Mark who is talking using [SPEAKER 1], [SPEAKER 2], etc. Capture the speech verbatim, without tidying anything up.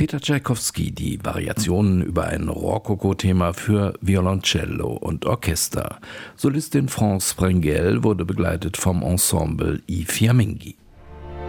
[SPEAKER 1] Peter Tschaikowski, die Variationen über ein Rokoko-Thema für Violoncello und Orchester. Solistin France Sprengel wurde begleitet vom Ensemble I Fiammingi.